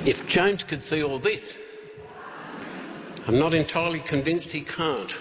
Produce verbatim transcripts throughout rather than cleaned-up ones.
If James could see all this, I'm not entirely convinced he can't.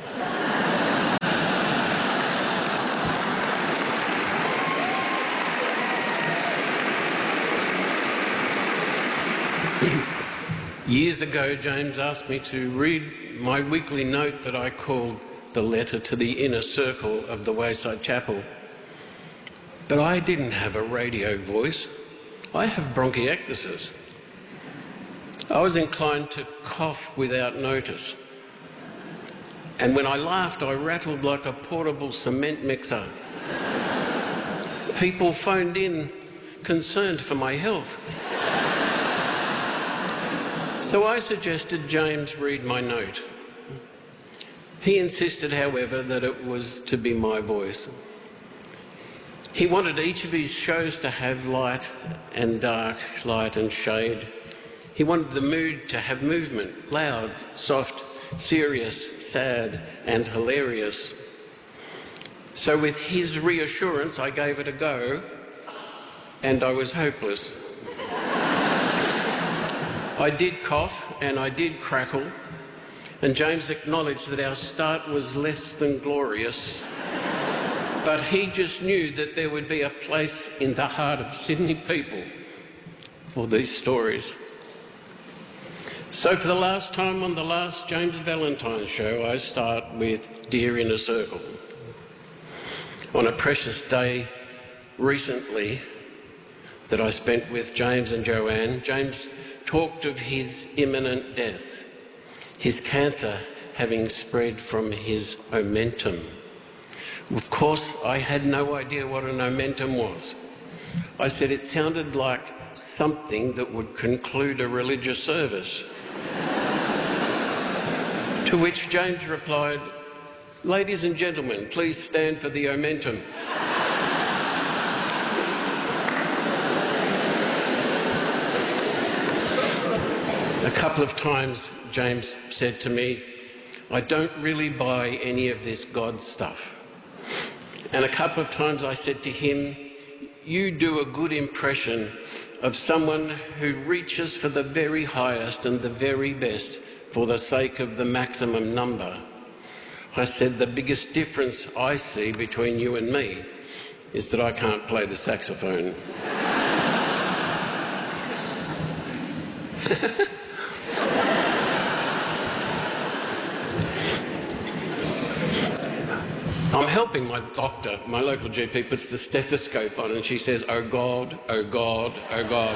Years ago, James asked me to read my weekly note that I called the letter to the inner circle of the Wayside Chapel. But I didn't have a radio voice. I have bronchiectasis. I was inclined to cough without notice. And when I laughed, I rattled like a portable cement mixer. People phoned in concerned for my health. So I suggested James read my note. He insisted, however, that it was to be my voice. He wanted each of his shows to have light and dark, light and shade. He wanted the mood to have movement, loud, soft, serious, sad and hilarious. So with his reassurance, I gave it a go, and I was hopeless. I did cough and I did crackle, and James acknowledged that our start was less than glorious, but he just knew that there would be a place in the heart of Sydney people for these stories. So for the last time on the last James Valentine show, I start with Dear Inner Circle. On a precious day recently that I spent with James and Joanne, James talked of his imminent death, his cancer having spread from his omentum. Of course, I had no idea what an omentum was. I said it sounded like something that would conclude a religious service. To which James replied, "Ladies and gentlemen, please stand for the omentum." A couple of times James said to me, "I don't really buy any of this God stuff." And a couple of times I said to him, "You do a good impression of someone who reaches for the very highest and the very best for the sake of the maximum number." I said, "The biggest difference I see between you and me is that I can't play the saxophone." I'm helping my doctor, my local G P puts the stethoscope on and she says, "Oh God, oh God, oh God."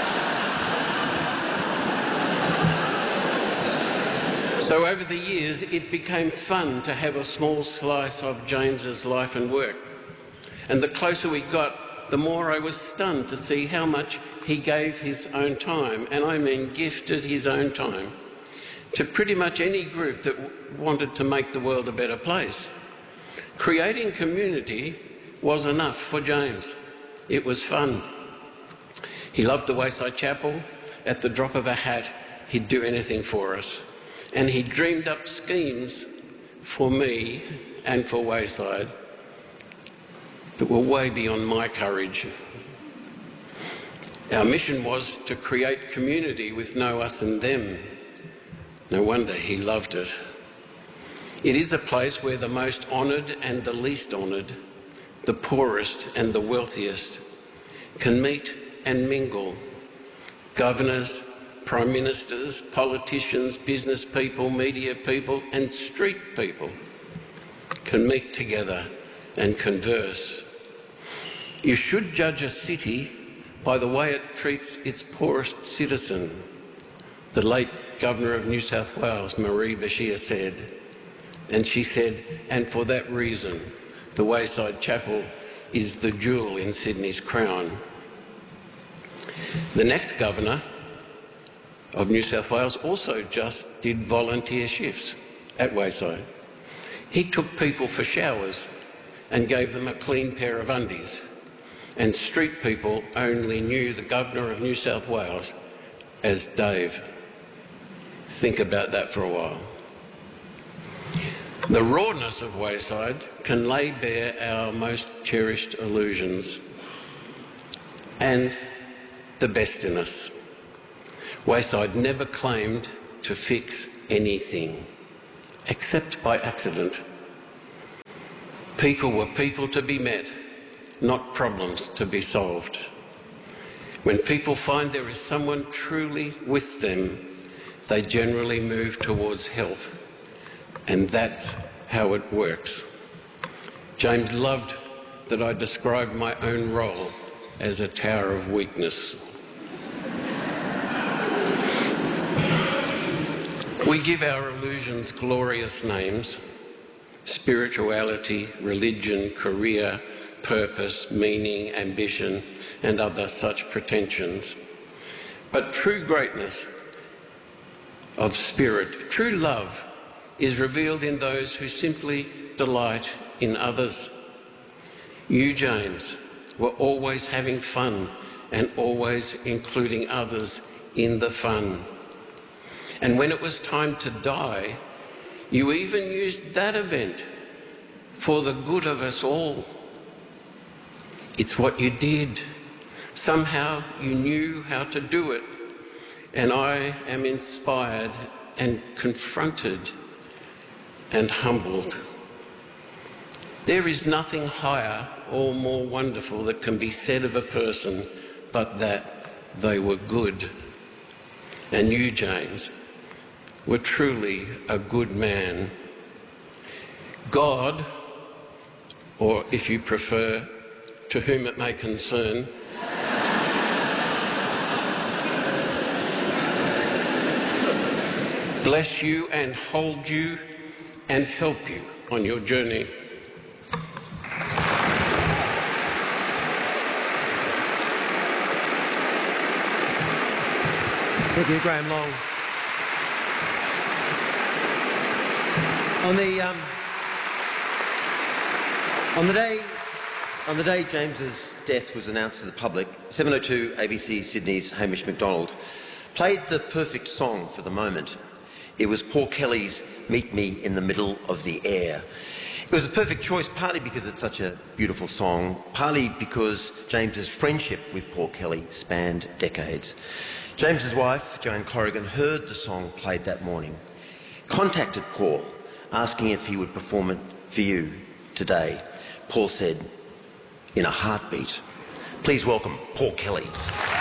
So over the years, it became fun to have a small slice of James's life and work. And the closer we got, the more I was stunned to see how much he gave his own time, and I mean gifted his own time, to pretty much any group that wanted to make the world a better place. Creating community was enough for James. It was fun. He loved the Wayside Chapel. At the drop of a hat, he'd do anything for us. And he dreamed up schemes for me and for Wayside that were way beyond my courage. Our mission was to create community with no us and them. No wonder he loved it. It is a place where the most honoured and the least honoured, the poorest and the wealthiest, can meet and mingle. Governors, prime ministers, politicians, business people, media people and street people can meet together and converse. You should judge a city by the way it treats its poorest citizen, the late Governor of New South Wales, Marie Bashir, said. And she said, and for that reason, the Wayside Chapel is the jewel in Sydney's crown. The next Governor of New South Wales also just did volunteer shifts at Wayside. He took people for showers and gave them a clean pair of undies. And street people only knew the Governor of New South Wales as Dave. Think about that for a while. The rawness of Wayside can lay bare our most cherished illusions and the best in us. Wayside never claimed to fix anything, except by accident. People were people to be met, not problems to be solved. When people find there is someone truly with them, they generally move towards health, and that's how it works. James loved that I described my own role as a tower of weakness. We give our illusions glorious names: spirituality, religion, career, purpose, meaning, ambition, and other such pretensions. But true greatness of spirit, true love, is revealed in those who simply delight in others. You, James, were always having fun and always including others in the fun. And when it was time to die, you even used that event for the good of us all. It's what you did. Somehow you knew how to do it. And I am inspired and confronted and humbled. There is nothing higher or more wonderful that can be said of a person but that they were good. And you, James, were truly a good man. God, or if you prefer, to whom it may concern, bless you and hold you and help you on your journey. Thank you, Graham Long. On the um, on the day on the day James's death was announced to the public, seven oh two A B C Sydney's Hamish MacDonald played the perfect song for the moment. It was Paul Kelly's "Meet Me in the Middle of the Air." It was a perfect choice, partly because it's such a beautiful song, partly because James's friendship with Paul Kelly spanned decades. James's wife, Joanne Corrigan, heard the song played that morning, contacted Paul, asking if he would perform it for you today. Paul said, in a heartbeat. Please welcome Paul Kelly.